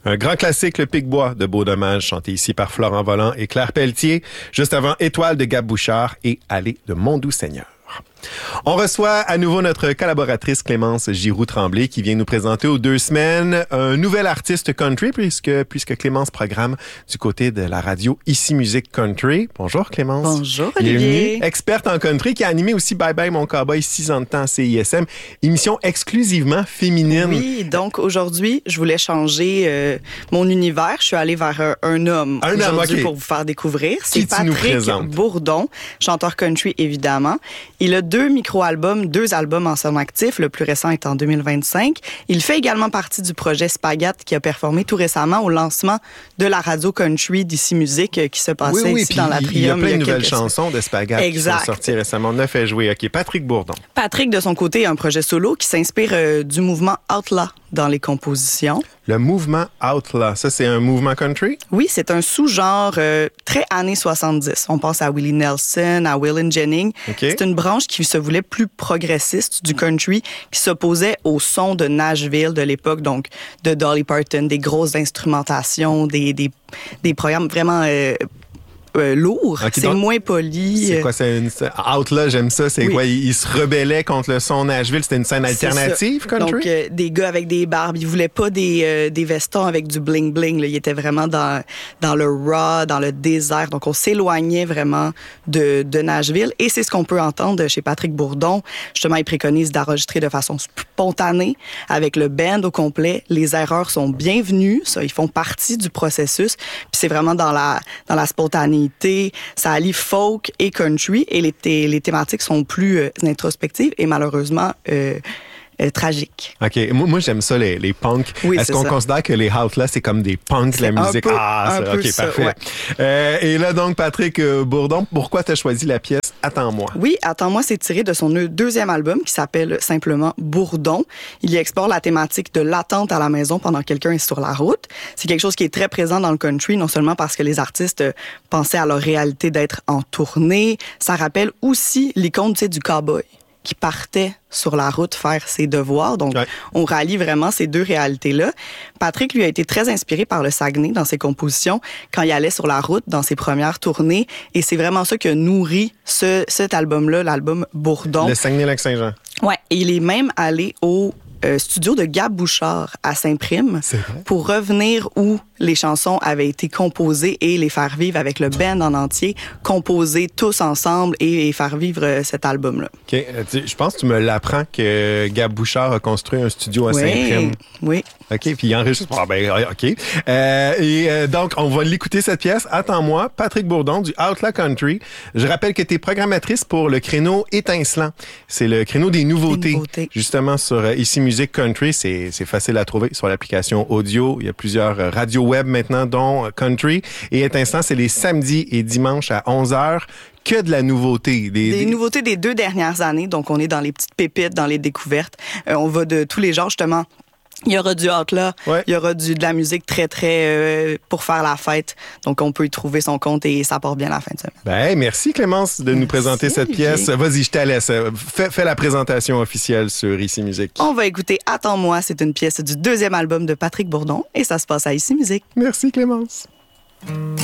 Un grand classique, le Pic-Bois de Beau Dommage, chanté ici par Florent Volant et Claire Pelletier. Juste avant, Étoile de Gab Bouchard et Aller de Mondoux-Seigneur. On reçoit à nouveau notre collaboratrice Clémence Giroux-Tremblay qui vient nous présenter aux 2 semaines un nouvel artiste country puisque Clémence programme du côté de la radio Ici Musique Country. Bonjour Clémence. Bonjour Olivier. Bienvenue. Experte en country qui a animé aussi Bye Bye Mon Cowboy 6 ans de temps à CISM, émission exclusivement féminine. Oui, donc aujourd'hui, je voulais changer mon univers. Je suis allée vers un homme aujourd'hui pour vous faire découvrir. C'est Patrick Bourdon, chanteur country évidemment. Il a 2 albums en son actif, le plus récent est en 2025. Il fait également partie du projet Spagat qui a performé tout récemment au lancement de la radio country d'Ici Musique qui se passait ici dans l'Atrium. Il y a plein de nouvelles chansons de Spagat qui sont sorties récemment. On a fait jouer. OK, Patrick Bourdon. Patrick, de son côté, a un projet solo qui s'inspire du mouvement Outlaw dans les compositions. Le mouvement Outlaw, ça c'est un mouvement country? Oui, c'est un sous-genre très années 70. On pense à Willie Nelson, à Waylon Jennings. Okay. C'est une branche qui se voulait plus progressiste du country, qui s'opposait au son de Nashville de l'époque, donc de Dolly Parton, des grosses instrumentations, des programmes vraiment lourd, okay, c'est moins poli. C'est quoi, Outlaw, j'aime ça. C'est quoi, il se rebellait contre le son Nashville. C'était une scène alternative, country? Donc, des gars avec des barbes. Ils voulaient pas des vestons avec du bling-bling. Ils étaient vraiment dans le raw, dans le désert. Donc, on s'éloignait vraiment de Nashville. Et c'est ce qu'on peut entendre chez Patrick Bourdon. Justement, il préconise d'enregistrer de façon spontanée avec le band au complet. Les erreurs sont bienvenues. Ça, ils font partie du processus. Puis c'est vraiment dans la spontanéité. Ça allie folk et country et les thématiques sont plus introspectives et malheureusement tragiques. OK. Moi, j'aime ça, les punks. Oui, Est-ce qu'on considère que les Outlaws, c'est comme des punks, la musique? OK, parfait. Ouais. Et là, donc, Patrick Bourdon, pourquoi tu as choisi la pièce Attends-moi? Oui, Attends-moi, c'est tiré de son 2e album qui s'appelle simplement Bourdon. Il y explore la thématique de l'attente à la maison pendant que quelqu'un est sur la route. C'est quelque chose qui est très présent dans le country, non seulement parce que les artistes pensaient à leur réalité d'être en tournée, ça rappelle aussi l'icône, du cowboy qui partait sur la route faire ses devoirs. Donc, on rallie vraiment ces 2 réalités-là. Patrick, lui, a été très inspiré par le Saguenay dans ses compositions quand il allait sur la route dans ses premières tournées. Et c'est vraiment ça qui a nourri cet album-là, l'album Bourdon. Le Saguenay-Lac-Saint-Jean. Ouais. Et il est même allé au studio de Gab Bouchard à Saint-Prime pour revenir où les chansons avaient été composées et les faire vivre avec le band en entier, composer tous ensemble et faire vivre cet album-là. OK. Je pense que tu me l'apprends que Gab Bouchard a construit un studio à Saint-Prime. Oui. OK, puis il enregistre. OK. Donc, on va l'écouter, cette pièce. Attends-moi, Patrick Bourdon du Outlaw Country. Je rappelle que tu es programmatrice pour le créneau étincelant. C'est le créneau des nouveautés. Justement, sur Ici Musique Country, c'est facile à trouver sur l'application audio. Il y a plusieurs radios web maintenant, dont Country. Et étincelant, c'est les samedis et dimanches à 11h. Que de la nouveauté. Des nouveautés des 2 dernières années. Donc, on est dans les petites pépites, dans les découvertes. On va de tous les genres, justement. Il y aura du Outlaw, il y aura de la musique très, très pour faire la fête. Donc, on peut y trouver son compte et ça part bien la fin de semaine. Merci Clémence de nous présenter cette pièce. Vas-y, je te laisse. Fais la présentation officielle sur Ici Musique. On va écouter Attends-moi. C'est une pièce du 2e album de Patrick Bourdon et ça se passe à Ici Musique. Merci Clémence.